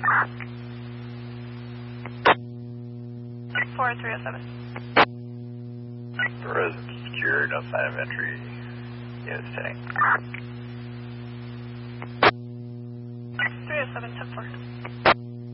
4307. The resident secured, no sign of entry. Units 10. 307, 10-4.